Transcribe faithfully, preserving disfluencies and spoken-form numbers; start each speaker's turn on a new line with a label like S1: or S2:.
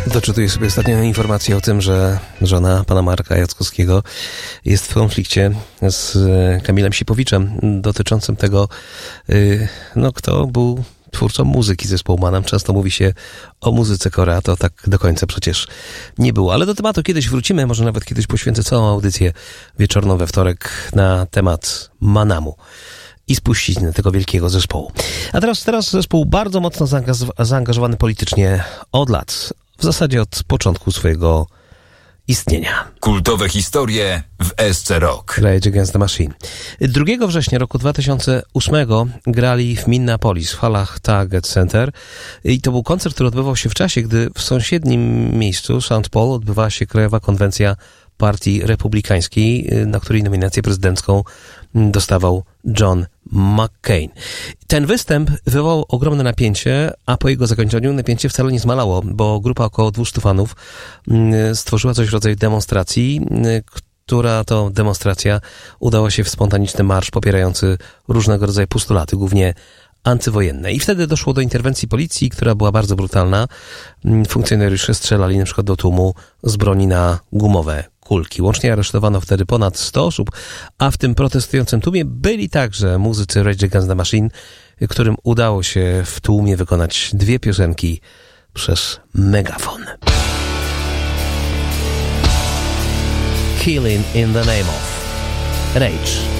S1: Doczytuję sobie ostatnią informację o tym, że żona pana Marka Jackowskiego jest w konflikcie z Kamilem Sipowiczem dotyczącym tego, no kto był twórcą muzyki zespołu Manam. Często mówi się o muzyce Kore, a to tak do końca przecież nie było. Ale do tematu kiedyś wrócimy, może nawet kiedyś poświęcę całą audycję wieczorną we wtorek na temat Manamu i spuścizny tego wielkiego zespołu. A teraz, teraz zespół bardzo mocno zaangaż- zaangażowany politycznie od lat. W zasadzie od początku swojego istnienia.
S2: Kultowe historie w S C Rock.
S1: Rage Against the Machine. drugiego września roku dwa tysiące ósmego grali w Minneapolis, w halach Target Center. I to był koncert, który odbywał się w czasie, gdy w sąsiednim miejscu, Saint Paul, odbywała się Krajowa Konwencja Partii Republikańskiej, na której nominację prezydencką dostawał John McCain. Ten występ wywołał ogromne napięcie, a po jego zakończeniu napięcie wcale nie zmalało, bo grupa około dwieście fanów stworzyła coś w rodzaju demonstracji, która to demonstracja udała się w spontaniczny marsz popierający różnego rodzaju postulaty, głównie antywojenne. I wtedy doszło do interwencji policji, która była bardzo brutalna. Funkcjonariusze strzelali na przykład do tłumu z broni na gumowe kulki. Łącznie aresztowano wtedy ponad sto osób, a w tym protestującym tłumie byli także muzycy Rage Against the Machine, którym udało się w tłumie wykonać dwie piosenki przez megafon. Killing in the Name of Rage.